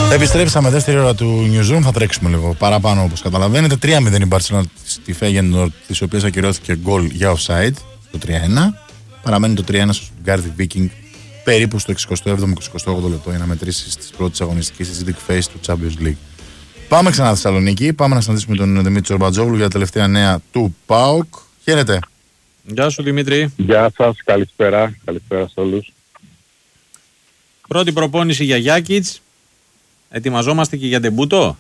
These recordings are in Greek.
Επιστρέψαμε δεύτερη ώρα του Newsroom. Θα τρέξουμε λίγο παραπάνω όπως καταλαβαίνετε. 3-0 η Μπαρσελόνα στη Φέγενορντ, της οποίας ακυρώθηκε γκολ για offside το 3-1. Παραμένει το 3-1 στο Stuttgart Viking περίπου στο 67ο-68ο λεπτό για να μετρήσει στις πρώτες αγωνιστικές της League Phase του Champions League. Πάμε ξανά στη Θεσσαλονίκη. Πάμε να συναντήσουμε τον Δημήτρη Τσορμπατζόγλου για τα τελευταία νέα του ΠΑΟΚ. Χαίρετε. Γεια σου Δημήτρη. Γεια σας, καλησπέρα. Καλησπέρα σε όλους. Πρώτη προπόνηση για Γιάκιτς. Ετοιμαζόμαστε και για ντεμπούτο.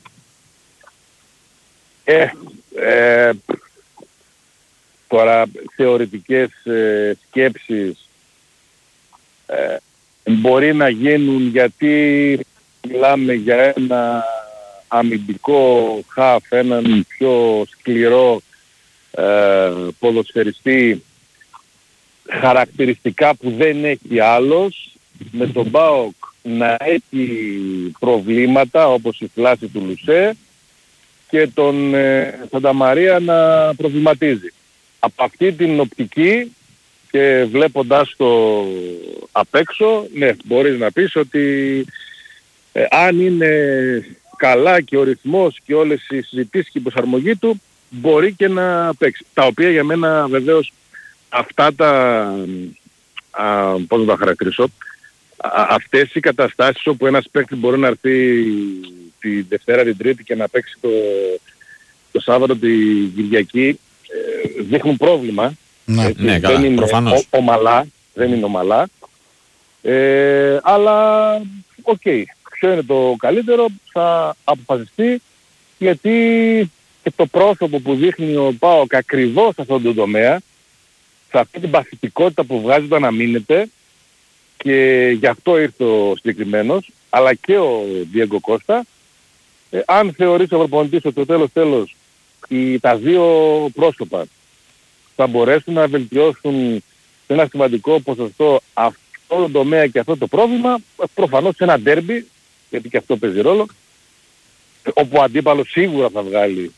Τώρα θεωρητικές σκέψεις μπορεί να γίνουν, γιατί μιλάμε για ένα αμυντικό χαφ, έναν πιο σκληρό ποδοσφαιριστή, χαρακτηριστικά που δεν έχει άλλος, με τον ΠΑΟΚ να έχει προβλήματα όπως η φλάση του Λουσέ και τον Σανταμαρία να προβληματίζει. Από αυτή την οπτική και βλέποντας το απ' έξω, ναι, μπορείς να πεις ότι αν είναι καλά και ο ρυθμός και όλες οι συζητήσεις και η προσαρμογή του, μπορεί και να παίξει. Τα οποία για μένα βεβαίως αυτά πώς να τα χαρακτηρίσω, αυτές οι καταστάσεις όπου ένας παίκτης μπορεί να έρθει τη Δευτέρα, την Τρίτη και να παίξει το Σάββατο, τη Κυριακή, δείχνουν πρόβλημα. Ναι, καλά, δεν είναι προφανώς. Δεν είναι ομαλά. Αλλά οκ. Ποιο είναι το καλύτερο θα αποφασιστεί, γιατί και το πρόσωπο που δείχνει ο ΠΑΟΚ ακριβώς σε αυτόν τον τομέα, σε αυτή την παθητικότητα που βγάζει όταν αμήνεται, και γι' αυτό ήρθε ο συγκεκριμένος, αλλά και ο Διέγκο Κώστα. Αν θεωρήσει ο προπονητής ότι το τέλος τα δύο πρόσωπα θα μπορέσουν να βελτιώσουν σε ένα σημαντικό ποσοστό αυτό το τομέα και αυτό το πρόβλημα, προφανώς σε ένα ντέρμπι, γιατί και αυτό παίζει ρόλο, όπου ο αντίπαλος σίγουρα θα βγάλει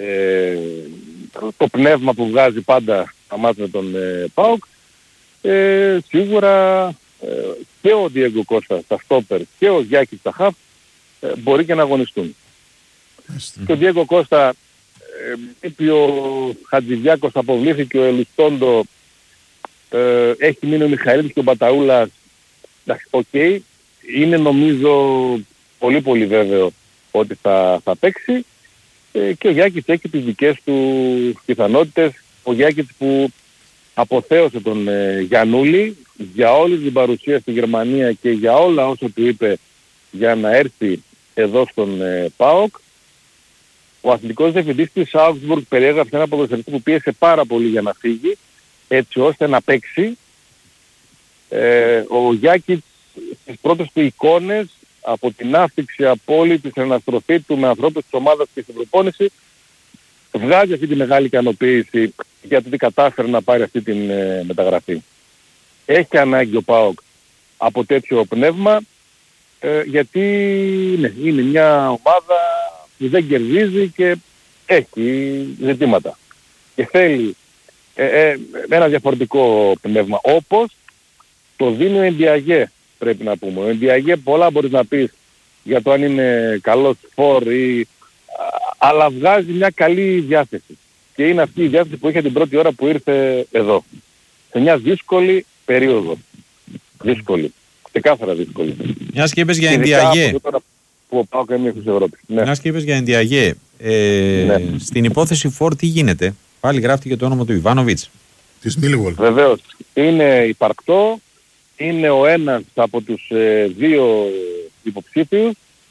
το πνεύμα που βγάζει πάντα τα μάτια με τον ΠΑΟΚ, σίγουρα και ο Διέγκο Κώστα στα στόπερ και ο Γιάκης στα χαφ μπορεί και να αγωνιστούν. Και ο Διέγκο Κώστα, επειδή ο Χατζηδιάκος αποβλήθηκε, ο Ελουστόντο, έχει μείνει ο Μιχαήλης και ο Μπαταούλας, εντάξει, είναι νομίζω πολύ πολύ βέβαιο ότι θα παίξει, και ο Γιάκης έχει τις δικές του πιθανότητες. Ο Γιάκης που αποθέωσε τον Γιαννούλη για όλη την παρουσία στη Γερμανία και για όλα όσα του είπε για να έρθει εδώ στον ΠΑΟΚ. Ο αθλητικός διευθυντής της Augsburg περιέγραψε ένα ποδοσφαιριστή που πίεσε πάρα πολύ για να φύγει, έτσι ώστε να παίξει. Ο Γιάκης στις πρώτες του εικόνες, από την άφηξη απόλυτη, στην αναστροφή του με ανθρώπους της ομάδας και στην προπόνηση, βγάζει αυτή τη μεγάλη ικανοποίηση γιατί κατάφερε να πάρει αυτή την μεταγραφή. Έχει ανάγκη ο ΠΑΟΚ από τέτοιο πνεύμα, γιατί ναι, είναι μια ομάδα που δεν κερδίζει και έχει ζητήματα. Και θέλει ένα διαφορετικό πνεύμα, όπως το δίνει ο Εντιαγέ, πρέπει να πούμε. Ο Εντιαγέ πολλά μπορείς να πεις για το αν είναι καλός φορ ή, αλλά βγάζει μια καλή διάθεση. Και είναι αυτή η διάθεση που είχε την πρώτη ώρα που ήρθε εδώ. Σε μια δύσκολη περίοδο. Δύσκολη. Ξεκάθαρα δύσκολη. Μιας και είπες για Εντιαγέ. Που ο ΠΑΟΚ είναι στην Ευρώπη. Ναι. Μιας και είπες για Εντιαγέ. Ναι. Στην υπόθεση φορ τι γίνεται? Πάλι γράφτηκε το όνομα του Ιβάνοβιτς. Της Millwall. Βεβαίως. Είναι υπαρκτό. Είναι ο ένας από τους δύο υποψήφιους.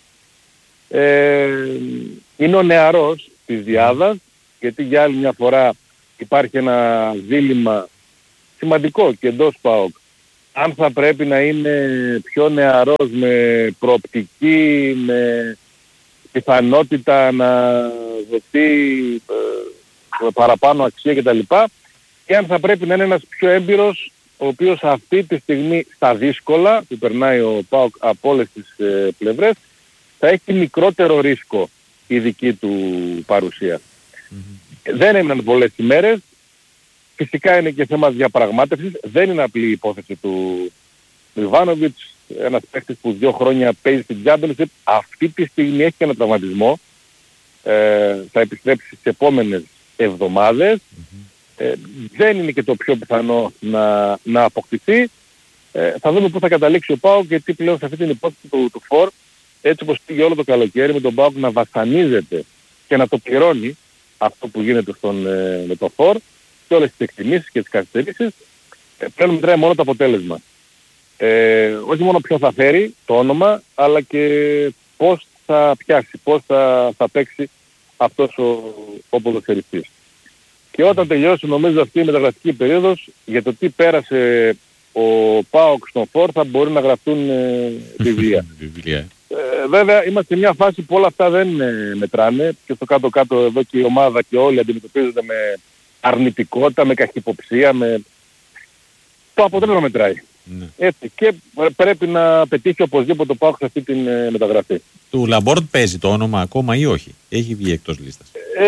Είναι ο νεαρός της Διάδας, γιατί για άλλη μια φορά υπάρχει ένα δίλημμα σημαντικό και εντός ΠΑΟΚ. Αν θα πρέπει να είναι πιο νεαρός με προοπτική, με πιθανότητα να δοθεί παραπάνω αξία κτλ. Και αν θα πρέπει να είναι ένας πιο έμπειρος, ο οποίος αυτή τη στιγμή στα δύσκολα που περνάει ο ΠΑΟΚ από όλες τις πλευρές, θα έχει μικρότερο ρίσκο η δική του παρουσία. Δεν έμειναν πολλές ημέρες. Φυσικά είναι και θέμα διαπραγμάτευσης. Δεν είναι απλή η υπόθεση του Ιβάνοβιτς. ένας παίκτης που 2 χρόνια παίζει στην Championship, αυτή τη στιγμή έχει και ένα τραυματισμό. Θα επιστρέψει στις επόμενες εβδομάδες. Δεν είναι και το πιο πιθανό να αποκτηθεί. Θα δούμε πού θα καταλήξει ο ΠΑΟΚ, γιατί πλέον σε αυτή την υπόθεση του φόρ, έτσι όπως πήγε όλο το καλοκαίρι με τον ΠΑΟΚ να βασανίζεται και να το πληρώνει αυτό που γίνεται με το φόρ και όλες τις εκτιμήσεις και τις καθυστερήσεις, πλέον μετράει μόνο το αποτέλεσμα. Όχι μόνο ποιο θα φέρει το όνομα, αλλά και πώς θα πιάσει, πώς θα παίξει αυτός ο ποδοσφαιριστής. Και όταν τελειώσει νομίζω αυτή η μεταγραφική περίοδος, για το τι πέρασε ο ΠΑΟΚ στον φόρ θα μπορεί να γραφτούν βιβλία. Βέβαια είμαστε σε μια φάση που όλα αυτά δεν μετράνε και στο κάτω-κάτω εδώ και η ομάδα και όλοι αντιμετωπίζονται με αρνητικότητα, με καχυποψία, το αποτέλεσμα μετράει. Ναι. Έτσι, και πρέπει να πετύχει οπωσδήποτε το ΠΑΟΚ σε αυτή την μεταγραφή. Του Λαμπόρτ παίζει το όνομα ακόμα ή όχι? Έχει βγει εκτός λίστας?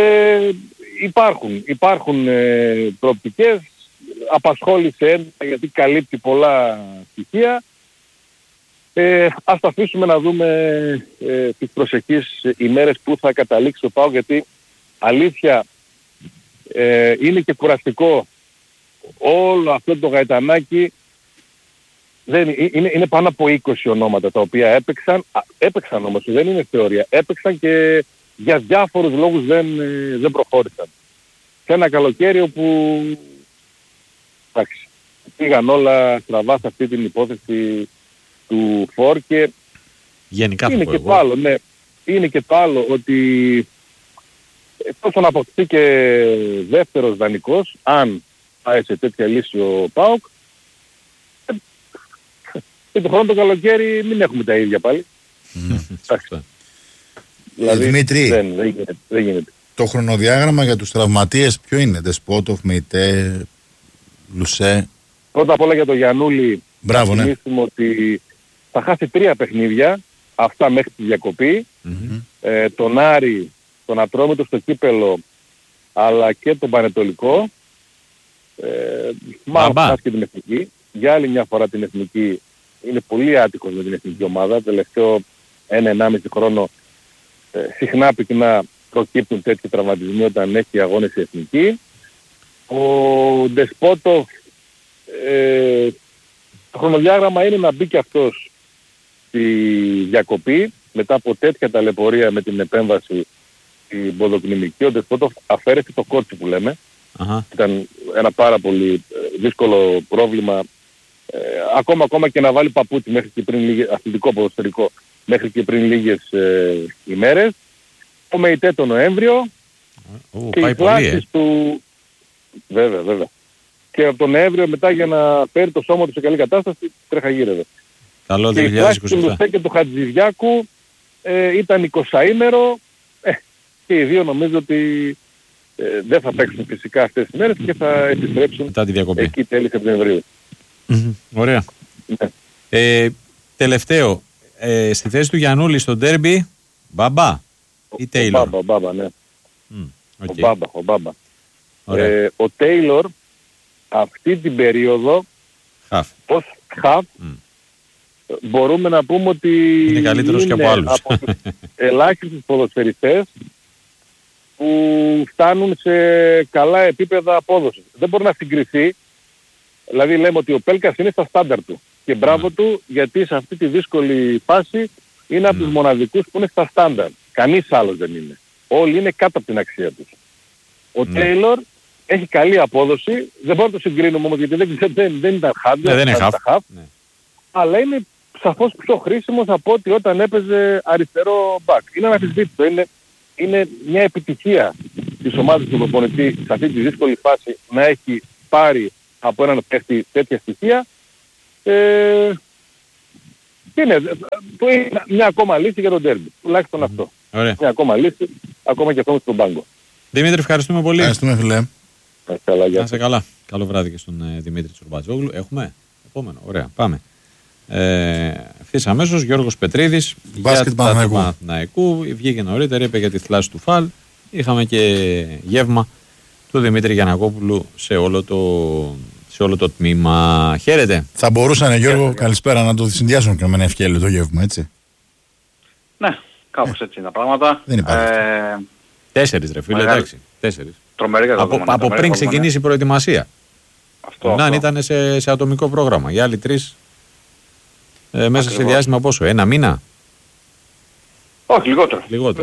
Υπάρχουν προοπτικές. Απασχόλησε γιατί καλύπτει πολλά στοιχεία. Ας το αφήσουμε να δούμε τις προσεχείς ημέρες που θα καταλήξει ο ΠΑΟΚ, γιατί αλήθεια είναι και κουραστικό όλο αυτό το γαϊτανάκι. Είναι πάνω από 20 ονόματα τα οποία έπαιξαν όμως, δεν είναι θεωρία, έπαιξαν και για διάφορους λόγους δεν προχώρησαν. Σε ένα καλοκαίρι όπου πήγαν όλα στραβά σε αυτή την υπόθεση του φόρ και γενικά είναι και το άλλο, ναι, είναι και το άλλο ότι εφόσον αποκτήσει και δεύτερος δανεικός, αν πάει σε τέτοια λύση ο ΠΑΟΚ, και το χρόνο το καλοκαίρι μην έχουμε τα ίδια πάλι. Δηλαδή Δημήτρη, δεν γίνεται. Το χρονοδιάγραμμα για τους τραυματίες ποιο είναι? Δεσπότοφ, Μεϊτέ, Λουσέ? Πρώτα απ' όλα για τον Γιαννούλη, μπράβο, να θυμίσουμε ότι θα χάσει 3 παιχνίδια, αυτά μέχρι τη διακοπή. Τον Άρη, τον Ατρόμητο στο κύπελο, αλλά και τον Πανετολικό. Μάλλον θα χάσει και την Εθνική. Για άλλη μια φορά την Εθνική, είναι πολύ άτυχος με την Εθνική ομάδα. Τελευταίο 1-1,5 χρόνο συχνά πυκνά προκύπτουν τέτοιοι τραυματισμοί όταν έχει αγώνες η Εθνική. Ο Ντεσπότοφ, το χρονοδιάγραμμα είναι να μπει και αυτός στη διακοπή μετά από τέτοια ταλαιπωρία με την επέμβαση στην ποδοκνημική. Ο Ντεσπότοφ αφαίρεσε το κότσι που λέμε. Ήταν ένα πάρα πολύ δύσκολο πρόβλημα, ακόμα και να βάλει παπούτσι μέχρι και πριν λίγες, αθλητικό ποδοσφαιρικό, μέχρι και πριν λίγες ημέρες. Ο Μεϊτέ το Νοέμβριο και οι κλάσεις του... Βέβαια. Και από τον Νοέμβριο μετά για να φέρει το σώμα του σε καλή κατάσταση τρέχα γύρευε. Καλό 2027. Και οι κλάσεις του Λουσέ και του Χατζηδιάκου ήταν 20ημερο και οι δύο νομίζω ότι δεν θα παίξουν φυσικά αυτές τις μέρες και θα επιστρέψουν εκεί τέλη Σεπτεμβρίου. Ωραία. Ναι. Τελευταίο, στη θέση του Γιαννούλη στο ντέρμπι, Μπαμπά ή Τέιλορ? Ο Μπάμπα, ναι. Okay. Ο Μπάμπα. Ο Τέιλορ αυτή την περίοδο ως χαφ μπορούμε να πούμε ότι είναι καλύτερος και από άλλους. Από τους ελάχιστους ποδοσφαιριστές που φτάνουν σε καλά επίπεδα απόδοσης. Δεν μπορεί να συγκριθεί. Δηλαδή λέμε ότι ο Πέλκας είναι στα στάνταρ του και μπράβο του, γιατί σε αυτή τη δύσκολη φάση είναι από τους μοναδικούς που είναι στα στάνταρ. Κανείς άλλος δεν είναι. Όλοι είναι κάτω από την αξία τους. Ο Τέιλορ έχει καλή απόδοση, δεν μπορούμε να το συγκρίνουμε όμως γιατί δεν ήταν χαφ, αλλά είναι σαφώς πιο χρήσιμος από ότι όταν έπαιζε αριστερό μπακ. Είναι αναμφισβήτητο, είναι μια επιτυχία της ομάδας του προπονητή σε αυτή τη δύσκολη φάση να έχει πάρει από έναν παίχτη τέτοια στοιχεία. Είναι μια ακόμα λύση για τον ντέρμπι. Τουλάχιστον αυτό. Ωραία. Μια ακόμα λύση, ακόμα και αυτό στον πάγκο. Δημήτρη, ευχαριστούμε πολύ. Ευχαριστούμε, φίλε. Να είστε καλά. Καλό βράδυ και στον Δημήτρη Τσουρμπατζόγλου. Έχουμε επόμενο. Ωραία. Πάμε. Ευθύς αμέσως Γιώργος Πετρίδης μπάσκετ Παναθηναϊκού. Βγήκε νωρίτερα, είπε για τη θλάση του φαλ. Είχαμε και γεύμα του Δημήτρη Γιαννακόπουλου σε σε όλο το τμήμα. Χαίρετε. Θα μπορούσαν, Γιώργο, καλησπέρα, να το συνδυάσουν και με ένα ευκαιρία το γεύμα, έτσι. Ναι, κάπως έτσι είναι τα πράγματα. Δεν υπάρχει. 4 ρε φίλε, εντάξει. 4. Τρομερή καταδομονή. Από πριν ξεκινήσει η προετοιμασία. Αυτό. Να ήταν σε ατομικό πρόγραμμα. Οι άλλοι 3 μέσα σε διάστημα πόσο, 1 μήνα. Όχι, λιγότερο.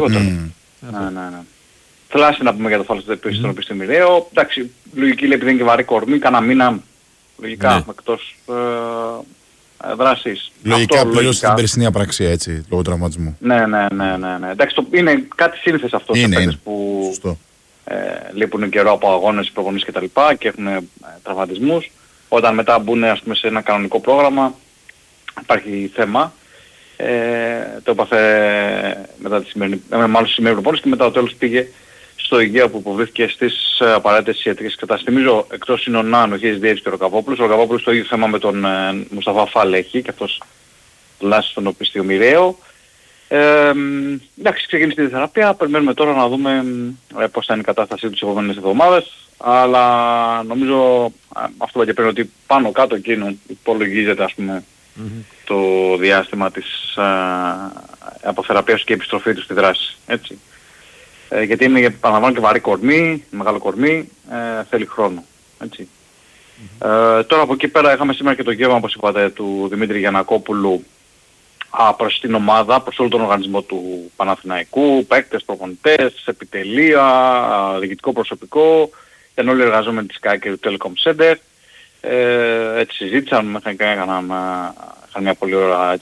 Ναι. Θλάση να πούμε για το φάλος στον επιστημονικό. Εντάξει, λογική λέει επειδή είναι και βαρύ κορμί, κάνα μήνα λογικά εκτός δράσης. Λογικά πλήρωσε την περσινή απραξία, έτσι, λόγω τραυματισμού. Ναι. Εντάξει, είναι κάτι σύνθεση αυτό σε παίκτες που λείπουν καιρό από αγώνες, προπονήσεις κτλ. Και έχουν τραυματισμούς. Όταν μετά μπουν, ας πούμε, σε ένα κανονικό πρόγραμμα υπάρχει θέμα. Το έπαθε μετά τη σημερινή προπόνηση και μετά το τέλος πήγε στο Αιγαίο που υποβλήθηκε στις απαραίτητες ιατρικές εξετάσεις. Θυμίζω, εκτός είναι ο Νάνο, έχει SDH και ο Ροκαβόπουλος. Ο Ροκαβόπουλος το ίδιο θέμα με τον Μουσταφά Φάλ έχει και αυτός τουλάχιστον στον οπισθιομοιραίο. Εντάξει, ξεκίνησε τη θεραπεία. Περιμένουμε τώρα να δούμε πώς θα είναι η κατάστασή του τις επόμενες εβδομάδες. Αλλά νομίζω αυτό είπα και πριν ότι πάνω κάτω εκείνο υπολογίζεται, ας πούμε, το διάστημα της αποθεραπείας και επιστροφή του στη δράση. Έτσι. Γιατί είναι, παραλαμβάνω, και βαρύ κορμί, μεγάλο κορμί, θέλει χρόνο. Έτσι. Τώρα από εκεί πέρα είχαμε σήμερα και το γεύμα, όπως είπατε, του Δημήτρη Γιαννακόπουλου προς την ομάδα, προς όλο τον οργανισμό του Παναθηναϊκού, παίκτες, προπονητές, επιτελεία, διοικητικό προσωπικό, ήταν όλοι οι εργαζόμενοι της ΚΑΕ και του Telecom Center. Έτσι συζήτησαν, είχαν μια πολύ ωραία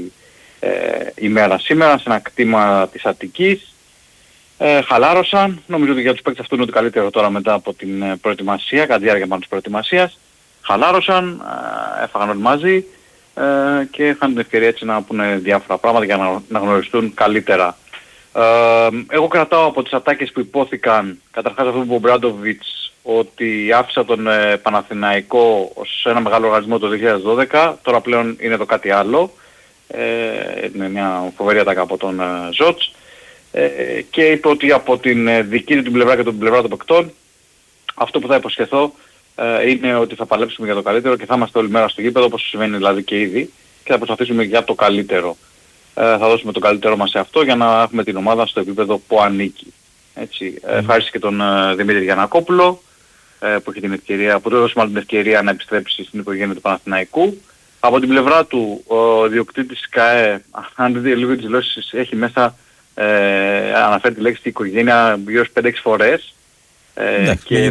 ημέρα σήμερα σε ένα κτήμα της Αττικής. Χαλάρωσαν, νομίζω ότι για τους παίκτες αυτό είναι το καλύτερο τώρα μετά από την προετοιμασία, κατά τη διάρκεια πάνω της προετοιμασίας. Χαλάρωσαν, έφαγαν όλοι μαζί και είχαν την ευκαιρία έτσι να πούνε διάφορα πράγματα για να γνωριστούν καλύτερα. Εγώ κρατάω από τις ατάκες που υπόθηκαν, καταρχάς αυτό που είπε ο Μπράντοβιτς, ότι άφησα τον Παναθηναϊκό ως ένα μεγάλο οργανισμό το 2012, τώρα πλέον είναι το κάτι άλλο. Είναι μια φοβερή ατάκα από τον Ζότς. Και είπε ότι από την δική του την πλευρά και την πλευρά των παικτών, αυτό που θα υποσχεθώ είναι ότι θα παλέψουμε για το καλύτερο και θα είμαστε όλη μέρα στο γήπεδο, όπως συμβαίνει δηλαδή και ήδη, και θα προσπαθήσουμε για το καλύτερο. Θα δώσουμε το καλύτερό μας σε αυτό για να έχουμε την ομάδα στο επίπεδο που ανήκει. Έτσι. Ευχαριστώ και τον Δημήτρη Γιαννακόπουλο που έχει την ευκαιρία, που του έδωσε μάλλον την ευκαιρία να επιστρέψει στην οικογένεια του Παναθηναϊκού. Από την πλευρά του, ο διοκτήτης ΚΑΕ, αν δείτε λίγο τις δηλώσεις, έχει μέσα, αναφέρει τη λέξη οικογένεια γύρω στις 5-6 φορές. Και,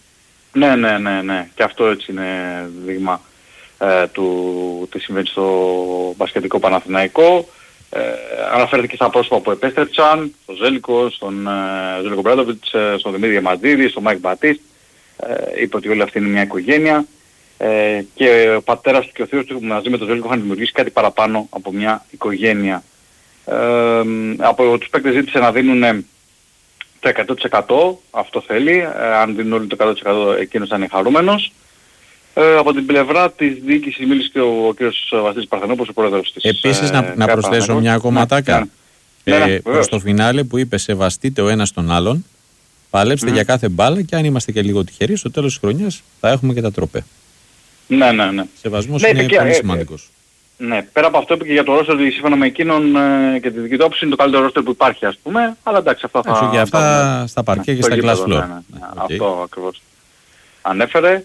ναι. Και αυτό έτσι είναι δείγμα του τι συμβαίνει στο μπασκετικό Παναθηναϊκό. Αναφέρεται και στα πρόσωπα που επέστρεψαν, στον Ζέλικο, στον Ζέλικο Μπράντοβιτς, στον Δημήτρη Διαμαντίδη, στον Μάικ Μπατίστ. Είπε ότι όλη αυτή είναι μια οικογένεια και ο πατέρας του και ο θείος του μαζί με τον Ζέλικο είχαν δημιουργήσει κάτι παραπάνω από μια οικογένεια. Από τους παίκτες ζήτησε να δίνουν το 100%, αυτό θέλει. Αν δίνουν όλοι το 100% εκείνος θα είναι χαρούμενος. Από την πλευρά της διοίκησης μίλησε και ο κ. Βασίλης Παρθενόπουλος, ο πρόεδρος της. Επίσης να προσθέσω μια ακόμα τάκα. Προς το φινάλε που είπε σεβαστείτε ο ένας τον άλλον, παλέψτε για κάθε μπάλα και αν είμαστε και λίγο τυχεροί, στο τέλος της χρονιάς θα έχουμε και τα τροπέ. Ναι. Σεβασμός είναι πολύ σημαντικός. Ναι, πέρα από αυτό είπε και για το ρόστερ ότι σύμφωνα με εκείνον και τη δική του άποψη είναι το καλύτερο ρόστερ που υπάρχει, ας πούμε, αλλά εντάξει, αυτά θα... Και αυτά στα παρκέ και στα class floor. Αυτό ακριβώς ανέφερε.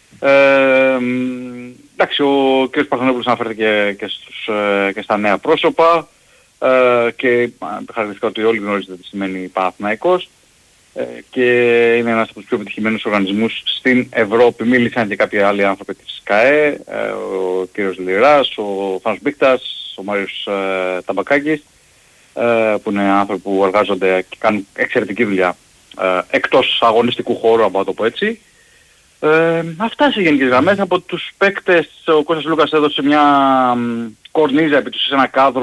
Εντάξει, ο κ. Παρθενόπουλος αναφέρθηκε και στα νέα πρόσωπα και χαρακτηριστικά ότι όλοι γνωρίζετε τι σημαίνει Παναθηναϊκός και είναι ένας από τους πιο επιτυχημένους οργανισμούς στην Ευρώπη. Μίλησαν και κάποιοι άλλοι άνθρωποι της ΚΑΕ, ο κ. Λιράς, ο Φάνος Μπίκτας, ο Μάριος Ταμπακάκης, που είναι άνθρωποι που εργάζονται και κάνουν εξαιρετική δουλειά εκτός αγωνιστικού χώρου, από το πω έτσι. Αυτά σε γενικές γραμμές. Από τους παίκτες ο Κώστας Λούκας έδωσε μια κορνίζα επί τους σε ένα κάδρο